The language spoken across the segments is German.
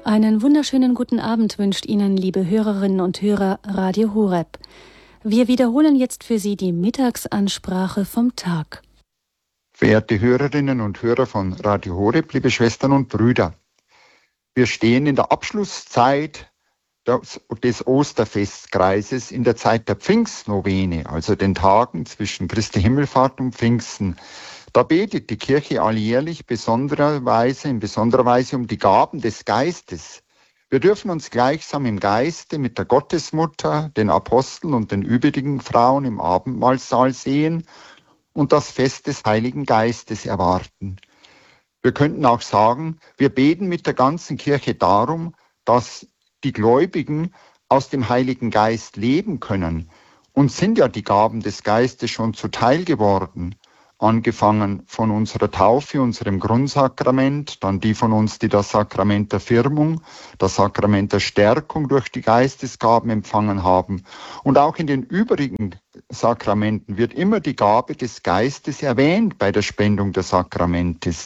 Einen wunderschönen guten Abend wünscht Ihnen, liebe Hörerinnen und Hörer, Radio Horeb. Wir wiederholen jetzt für Sie die Mittagsansprache vom Tag. Verehrte Hörerinnen und Hörer von Radio Horeb, liebe Schwestern und Brüder, wir stehen in der Abschlusszeit des Osterfestkreises, in der Zeit der Pfingstnovene, also den Tagen zwischen Christi Himmelfahrt und Pfingsten. Da betet die Kirche alljährlich in besonderer Weise um die Gaben des Geistes. Wir dürfen uns gleichsam im Geiste mit der Gottesmutter, den Aposteln und den übrigen Frauen im Abendmahlsaal sehen und das Fest des Heiligen Geistes erwarten. Wir könnten auch sagen, wir beten mit der ganzen Kirche darum, dass die Gläubigen aus dem Heiligen Geist leben können. Uns sind ja die Gaben des Geistes schon zuteil geworden. Angefangen von unserer Taufe, unserem Grundsakrament, dann die von uns, die das Sakrament der Firmung, das Sakrament der Stärkung durch die Geistesgaben empfangen haben. Und auch in den übrigen Sakramenten wird immer die Gabe des Geistes erwähnt bei der Spendung des Sakramentes.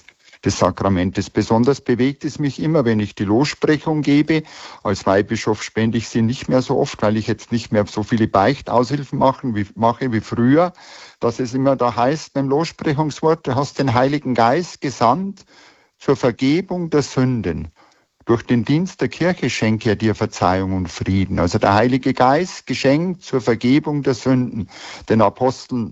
Besonders bewegt es mich immer, wenn ich die Lossprechung gebe. Als Weihbischof spende ich sie nicht mehr so oft, weil ich jetzt nicht mehr so viele Beichtaushilfen mache wie früher, dass es immer da heißt beim Lossprechungswort, du hast den Heiligen Geist gesandt zur Vergebung der Sünden. Durch den Dienst der Kirche schenke er dir Verzeihung und Frieden. Also der Heilige Geist geschenkt zur Vergebung der Sünden. Den Aposteln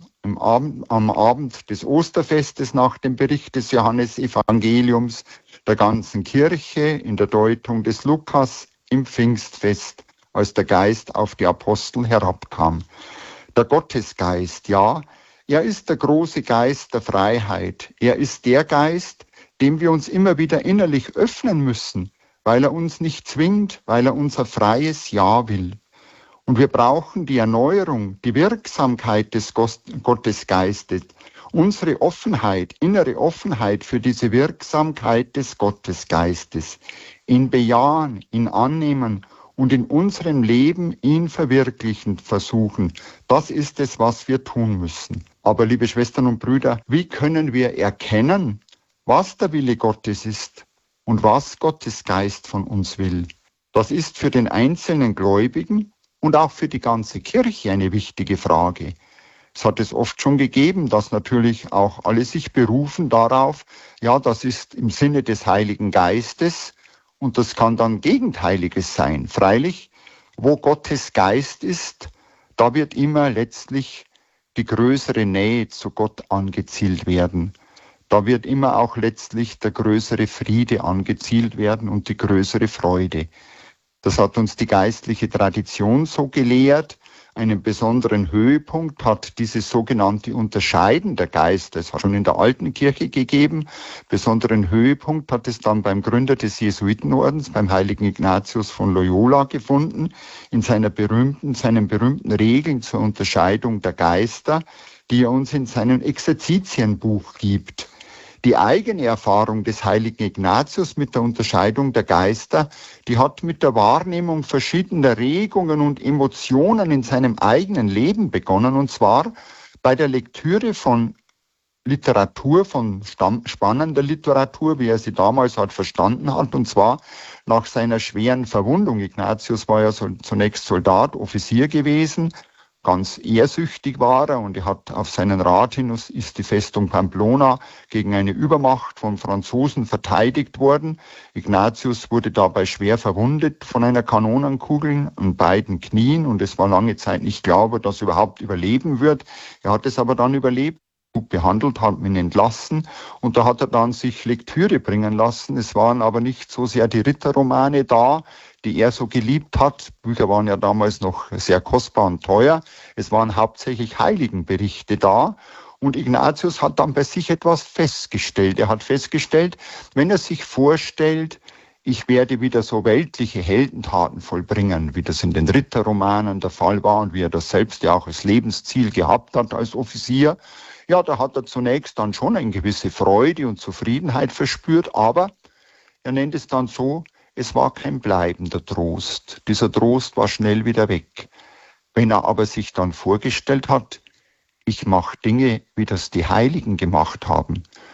am Abend des Osterfestes nach dem Bericht des Johannesevangeliums, der ganzen Kirche in der Deutung des Lukas im Pfingstfest, als der Geist auf die Apostel herabkam. Der Gottesgeist, ja, er ist der große Geist der Freiheit. Er ist der Geist, dem wir uns immer wieder innerlich öffnen müssen, weil er uns nicht zwingt, weil er unser freies Ja will. Und wir brauchen die Erneuerung, die Wirksamkeit des Gottesgeistes, unsere Offenheit, innere Offenheit für diese Wirksamkeit des Gottesgeistes, ihn bejahen, ihn annehmen und in unserem Leben ihn verwirklichen versuchen. Das ist es, was wir tun müssen. Aber liebe Schwestern und Brüder, wie können wir erkennen, was der Wille Gottes ist und was Gottes Geist von uns will? Das ist für den einzelnen Gläubigen und auch für die ganze Kirche eine wichtige Frage. Es hat es oft schon gegeben, dass natürlich auch alle sich berufen darauf, ja, das ist im Sinne des Heiligen Geistes und das kann dann Gegenteiliges sein. Freilich, wo Gottes Geist ist, da wird immer letztlich die größere Nähe zu Gott angezielt werden. Da wird immer auch letztlich der größere Friede angezielt werden und die größere Freude. Das hat uns die geistliche Tradition so gelehrt. Einen besonderen Höhepunkt hat dieses sogenannte Unterscheiden der Geister. Es hat schon in der alten Kirche gegeben. Besonderen Höhepunkt hat es dann beim Gründer des Jesuitenordens, beim heiligen Ignatius von Loyola gefunden, in seinen berühmten Regeln zur Unterscheidung der Geister, die er uns in seinem Exerzitienbuch gibt. Die eigene Erfahrung des heiligen Ignatius mit der Unterscheidung der Geister, die hat mit der Wahrnehmung verschiedener Regungen und Emotionen in seinem eigenen Leben begonnen, und zwar bei der Lektüre von Literatur, von spannender Literatur, wie er sie damals verstanden hat, und zwar nach seiner schweren Verwundung. Ignatius war ja zunächst Soldat, Offizier gewesen. Ganz ehrsüchtig war er und er hat auf seinen Rat hin, ist die Festung Pamplona gegen eine Übermacht von Franzosen verteidigt worden. Ignatius wurde dabei schwer verwundet von einer Kanonenkugel an beiden Knien und es war lange Zeit nicht klar, ob er das überhaupt überleben wird. Er hat es aber dann überlebt. Gut behandelt, hat ihn entlassen und da hat er dann sich Lektüre bringen lassen. Es waren aber nicht so sehr die Ritterromane da, die er so geliebt hat. Bücher waren ja damals noch sehr kostbar und teuer. Es waren hauptsächlich Heiligenberichte da. Und Ignatius hat dann bei sich etwas festgestellt. Er hat festgestellt, wenn er sich vorstellt, ich werde wieder so weltliche Heldentaten vollbringen, wie das in den Ritterromanen der Fall war und wie er das selbst ja auch als Lebensziel gehabt hat als Offizier, ja, da hat er zunächst dann schon eine gewisse Freude und Zufriedenheit verspürt, aber er nennt es dann so, es war kein bleibender Trost. Dieser Trost war schnell wieder weg. Wenn er aber sich dann vorgestellt hat, ich mache Dinge, wie das die Heiligen gemacht haben,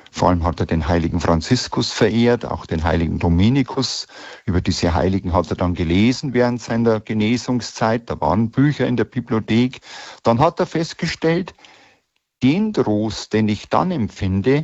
Vor allem hat er den heiligen Franziskus verehrt, auch den heiligen Dominikus. Über diese Heiligen hat er dann gelesen während seiner Genesungszeit. Da waren Bücher in der Bibliothek. Dann hat er festgestellt, den Trost, den ich dann empfinde,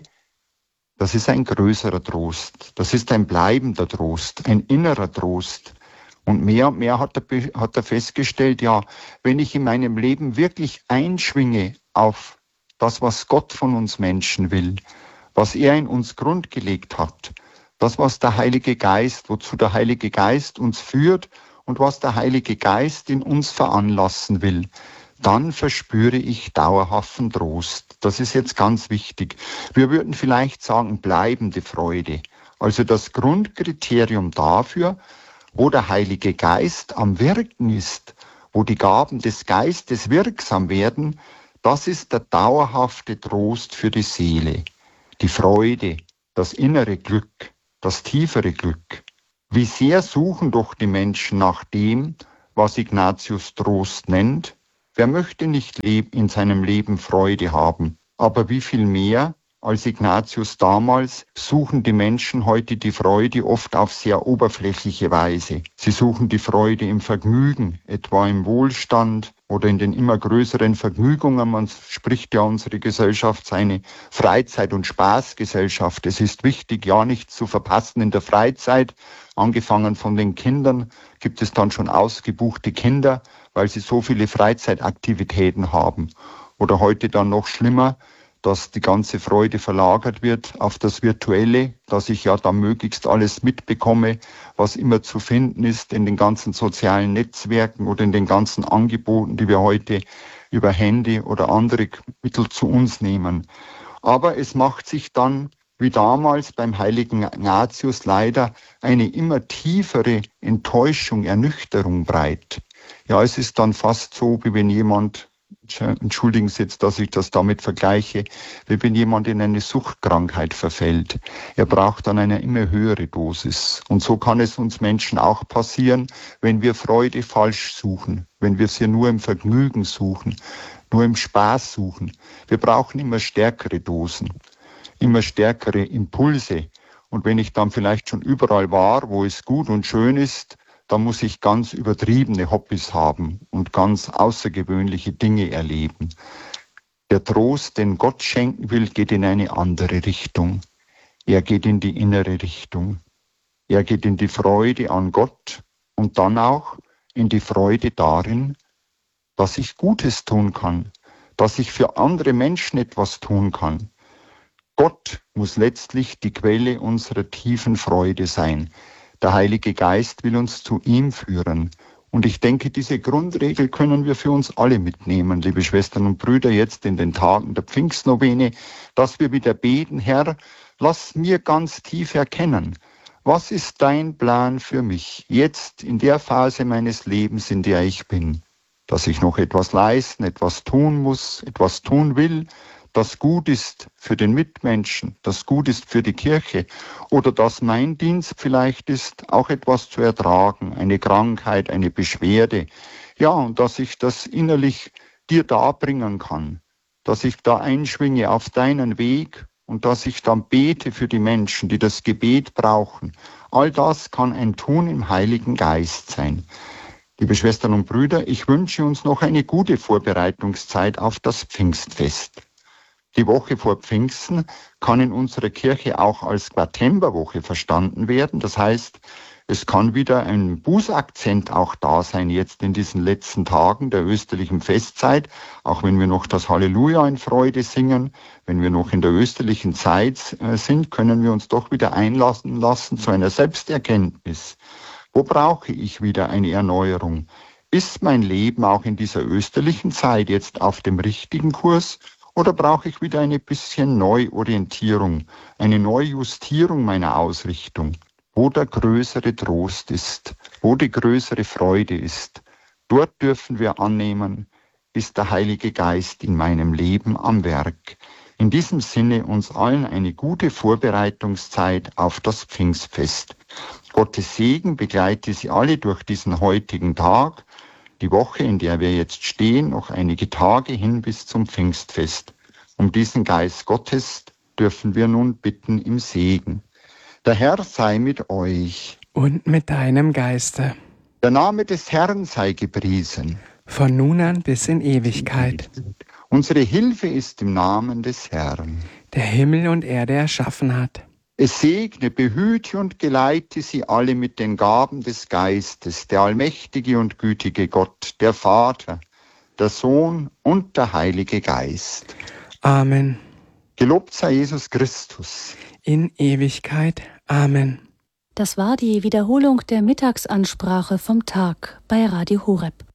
das ist ein größerer Trost. Das ist ein bleibender Trost, ein innerer Trost. Und mehr hat er festgestellt, ja, wenn ich in meinem Leben wirklich einschwinge auf das, was Gott von uns Menschen will, was er in uns grundgelegt hat, das, was der Heilige Geist, wozu der Heilige Geist uns führt und was der Heilige Geist in uns veranlassen will, dann verspüre ich dauerhaften Trost. Das ist jetzt ganz wichtig. Wir würden vielleicht sagen, bleibende Freude. Also das Grundkriterium dafür, wo der Heilige Geist am Wirken ist, wo die Gaben des Geistes wirksam werden, das ist der dauerhafte Trost für die Seele. Die Freude, das innere Glück, das tiefere Glück. Wie sehr suchen doch die Menschen nach dem, was Ignatius Trost nennt? Wer möchte nicht in seinem Leben Freude haben? Aber wie viel mehr als Ignatius damals suchen die Menschen heute die Freude oft auf sehr oberflächliche Weise. Sie suchen die Freude im Vergnügen, etwa im Wohlstand oder in den immer größeren Vergnügungen. Man spricht ja unsere Gesellschaft eine Freizeit- und Spaßgesellschaft. Es ist wichtig, ja nichts zu verpassen in der Freizeit. Angefangen von den Kindern gibt es dann schon ausgebuchte Kinder, weil sie so viele Freizeitaktivitäten haben. Oder heute dann noch schlimmer, dass die ganze Freude verlagert wird auf das Virtuelle, dass ich ja da möglichst alles mitbekomme, was immer zu finden ist in den ganzen sozialen Netzwerken oder in den ganzen Angeboten, die wir heute über Handy oder andere Mittel zu uns nehmen. Aber es macht sich dann, wie damals beim heiligen Ignatius, leider eine immer tiefere Enttäuschung, Ernüchterung breit. Ja, es ist dann fast so, wie wenn jemand, entschuldigen Sie jetzt, dass ich das damit vergleiche, wie wenn jemand in eine Suchtkrankheit verfällt. Er braucht dann eine immer höhere Dosis. Und so kann es uns Menschen auch passieren, wenn wir Freude falsch suchen, wenn wir sie nur im Vergnügen suchen, nur im Spaß suchen. Wir brauchen immer stärkere Dosen, immer stärkere Impulse. Und wenn ich dann vielleicht schon überall war, wo es gut und schön ist, da muss ich ganz übertriebene Hobbys haben und ganz außergewöhnliche Dinge erleben. Der Trost, den Gott schenken will, geht in eine andere Richtung. Er geht in die innere Richtung. Er geht in die Freude an Gott und dann auch in die Freude darin, dass ich Gutes tun kann, dass ich für andere Menschen etwas tun kann. Gott muss letztlich die Quelle unserer tiefen Freude sein. Der Heilige Geist will uns zu ihm führen. Und ich denke, diese Grundregel können wir für uns alle mitnehmen, liebe Schwestern und Brüder, jetzt in den Tagen der Pfingstnovene, dass wir wieder beten: Herr, lass mir ganz tief erkennen, was ist dein Plan für mich, jetzt in der Phase meines Lebens, in der ich bin, dass ich noch etwas leisten, etwas tun muss, etwas tun will, das gut ist für den Mitmenschen, das gut ist für die Kirche, oder dass mein Dienst vielleicht ist, auch etwas zu ertragen, eine Krankheit, eine Beschwerde, ja, und dass ich das innerlich dir darbringen kann, dass ich da einschwinge auf deinen Weg und dass ich dann bete für die Menschen, die das Gebet brauchen. All das kann ein Tun im Heiligen Geist sein. Liebe Schwestern und Brüder, ich wünsche uns noch eine gute Vorbereitungszeit auf das Pfingstfest. Die Woche vor Pfingsten kann in unserer Kirche auch als Quatemberwoche verstanden werden. Das heißt, es kann wieder ein Bußakzent auch da sein, jetzt in diesen letzten Tagen der österlichen Festzeit, auch wenn wir noch das Halleluja in Freude singen, wenn wir noch in der österlichen Zeit sind, können wir uns doch wieder einlassen lassen zu einer Selbsterkenntnis. Wo brauche ich wieder eine Erneuerung? Ist mein Leben auch in dieser österlichen Zeit jetzt auf dem richtigen Kurs? Oder brauche ich wieder eine bisschen Neuorientierung, eine Neujustierung meiner Ausrichtung, wo der größere Trost ist, wo die größere Freude ist? Dort dürfen wir annehmen, ist der Heilige Geist in meinem Leben am Werk. In diesem Sinne uns allen eine gute Vorbereitungszeit auf das Pfingstfest. Gottes Segen begleite Sie alle durch diesen heutigen Tag, die Woche, in der wir jetzt stehen, noch einige Tage hin bis zum Pfingstfest. Um diesen Geist Gottes, dürfen wir nun bitten im Segen. Der Herr sei mit euch. Und mit deinem Geiste. Der Name des Herrn sei gepriesen. Von nun an bis in Ewigkeit. Unsere Hilfe ist im Namen des Herrn, der Himmel und Erde erschaffen hat. Es segne, behüte und geleite sie alle mit den Gaben des Geistes, der allmächtige und gütige Gott, der Vater, der Sohn und der Heilige Geist. Amen. Gelobt sei Jesus Christus. In Ewigkeit. Amen. Das war die Wiederholung der Mittagsansprache vom Tag bei Radio Horeb.